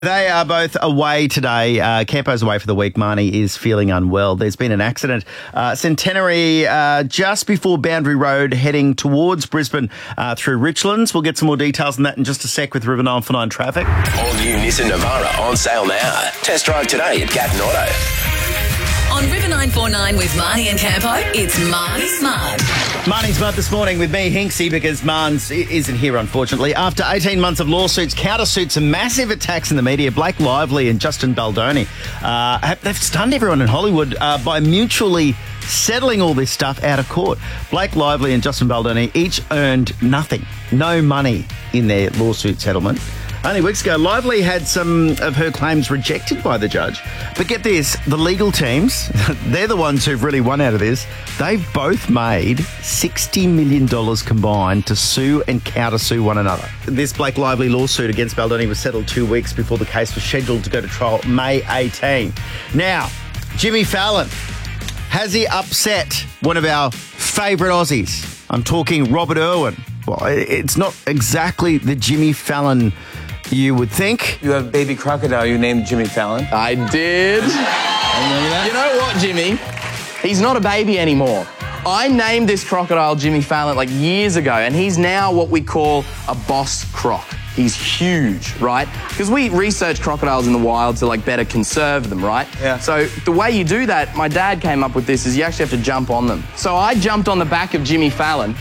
They are both away today. Campo's away for the week. Marnie is feeling unwell. There's been an accident. Centenary just before Boundary Road heading towards Brisbane through Richlands. We'll get some more details on that in just a sec with River 949 traffic. All new Nissan Navara on sale now. Test drive today at Gatton Auto. On River 949 with Marnie and Campo, it's Marnie's Mud. Marnie's Mud this morning with me, Hinksy, because Marnes isn't here, unfortunately. After 18 months of lawsuits, countersuits and massive attacks in the media, Blake Lively and Justin Baldoni, they've stunned everyone in Hollywood by mutually settling all this stuff out of court. Blake Lively and Justin Baldoni each earned nothing, no money in their lawsuit settlement. Only weeks ago, Lively had some of her claims rejected by the judge. But get this, the legal teams, they're the ones who've really won out of this. They've both made $60 million combined to sue and countersue one another. This Blake Lively lawsuit against Baldoni was settled 2 weeks before the case was scheduled to go to trial May 18. Now, Jimmy Fallon, has he upset one of our favourite Aussies? I'm talking Robert Irwin. Well, it's not exactly the Jimmy Fallon you would think. You have a baby crocodile you named Jimmy Fallon. I did. Remember that? You know what, Jimmy? He's not a baby anymore. I named this crocodile Jimmy Fallon like years ago, and he's now what we call a boss croc. He's huge, right? Because we research crocodiles in the wild to like better conserve them, right? Yeah. So the way you do that, my dad came up with this, is you actually have to jump on them. So I jumped on the back of Jimmy Fallon,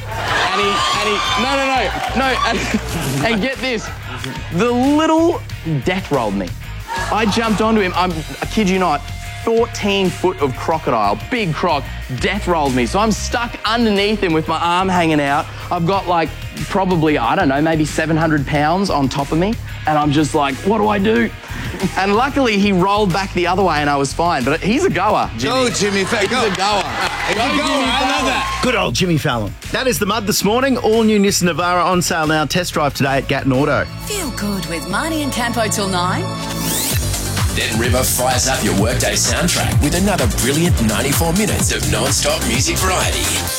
and get this, the little death rolled me. I jumped onto him, I kid you not, 14 foot of crocodile, big croc, death rolled me. So I'm stuck underneath him with my arm hanging out. I've got like probably, I don't know, maybe 700 pounds on top of me. And I'm just like, what do I do? And luckily he rolled back the other way and I was fine. But he's a goer, Jimmy. Go, Jimmy Fallon. He's a goer. I love that. Good old Jimmy Fallon. That is the Mud this morning. All new Nissan Navara on sale now. Test drive today at Gatton Auto. Feel good with Marnie and Campo till 9. Then River fires up your workday soundtrack with another brilliant 94 minutes of non-stop music variety.